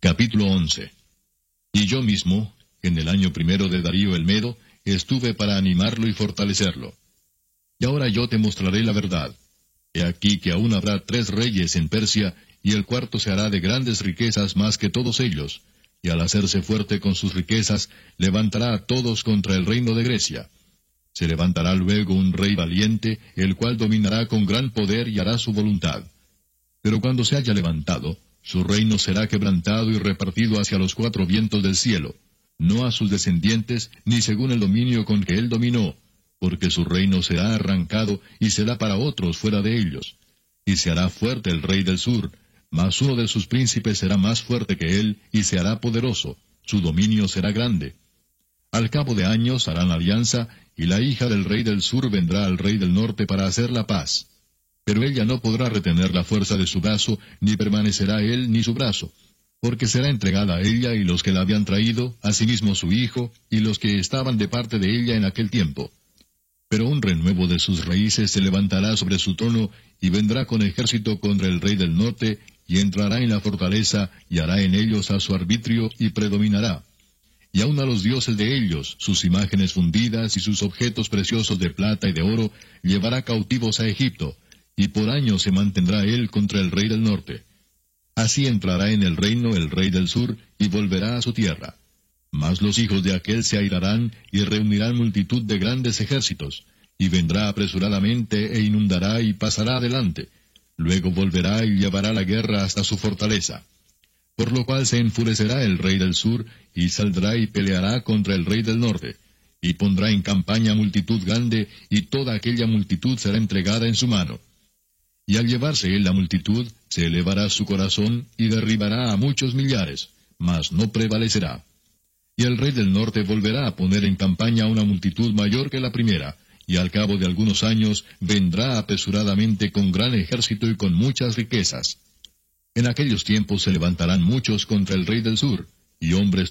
Capítulo 11. Y yo mismo, en el año primero de Darío el Medo, estuve para animarlo y fortalecerlo. Y ahora yo te mostraré la verdad. He aquí que aún habrá 3 reyes en Persia, y el cuarto se hará de grandes riquezas más que todos ellos, y al hacerse fuerte con sus riquezas, levantará a todos contra el reino de Grecia. Se levantará luego un rey valiente, el cual dominará con gran poder y hará su voluntad. Pero cuando se haya levantado, su reino será quebrantado y repartido hacia los 4 vientos del cielo, no a sus descendientes, ni según el dominio con que él dominó, porque su reino será arrancado y será para otros fuera de ellos. Y se hará fuerte el rey del sur, mas uno de sus príncipes será más fuerte que él, y se hará poderoso, su dominio será grande. Al cabo de años harán alianza, y la hija del rey del sur vendrá al rey del norte para hacer la paz. Pero ella no podrá retener la fuerza de su brazo, ni permanecerá él ni su brazo, porque será entregada a ella y los que la habían traído, asimismo su hijo, y los que estaban de parte de ella en aquel tiempo. Pero un renuevo de sus raíces se levantará sobre su trono, y vendrá con ejército contra el rey del norte, y entrará en la fortaleza, y hará en ellos a su arbitrio, y predominará. Y aun a los dioses de ellos, sus imágenes fundidas y sus objetos preciosos de plata y de oro, llevará cautivos a Egipto, y por años se mantendrá él contra el rey del norte. Así entrará en el reino el rey del sur, y volverá a su tierra. Mas los hijos de aquel se airarán, y reunirán multitud de grandes ejércitos, y vendrá apresuradamente, e inundará, y pasará adelante. Luego volverá y llevará la guerra hasta su fortaleza. Por lo cual se enfurecerá el rey del sur, y saldrá y peleará contra el rey del norte, y pondrá en campaña multitud grande, y toda aquella multitud será entregada en su mano. Y al llevarse él la multitud, se elevará su corazón, y derribará a muchos millares, mas no prevalecerá. Y el rey del norte volverá a poner en campaña una multitud mayor que la primera, y al cabo de algunos años vendrá apresuradamente con gran ejército y con muchas riquezas. En aquellos tiempos se levantarán muchos contra el rey del sur, y hombres